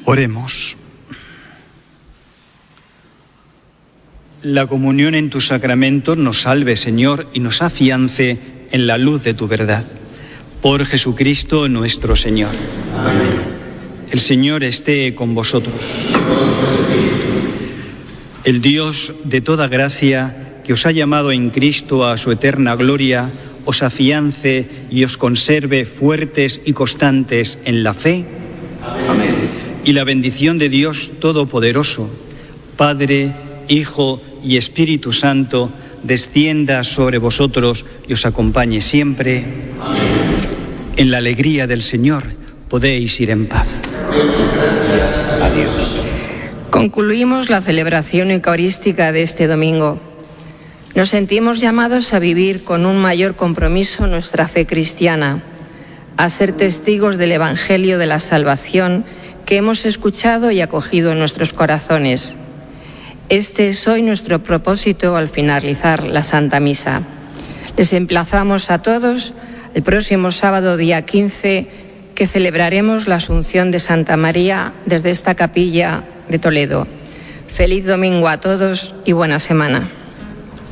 Oremos. La comunión en tus sacramentos nos salve, Señor, y nos afiance en la luz de tu verdad. Por Jesucristo nuestro Señor. Amén. El Señor esté con vosotros. El Dios de toda gracia, que os ha llamado en Cristo a su eterna gloria, os afiance y os conserve fuertes y constantes en la fe. Amén. Y la bendición de Dios Todopoderoso, Padre, Hijo y Espíritu Santo, descienda sobre vosotros y os acompañe siempre. Amén. En la alegría del Señor podéis ir en paz. Gracias a Dios. Concluimos la celebración eucarística de este domingo. Nos sentimos llamados a vivir con un mayor compromiso nuestra fe cristiana, a ser testigos del Evangelio de la salvación que hemos escuchado y acogido en nuestros corazones. Este es hoy nuestro propósito al finalizar la Santa Misa. Les emplazamos a todos el próximo sábado, día 15, que celebraremos la Asunción de Santa María desde esta capilla de Toledo. Feliz domingo a todos y buena semana.